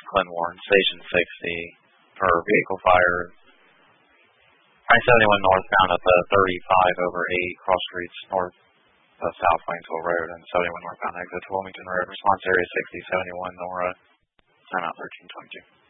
Glen Warren, Station 60 for vehicle fire. I-71 northbound at the 35 over 8 cross streets north of South Waynesville Road and 71 northbound exit to Wilmington Road. Response area 6071 Nora. Timeout 1322.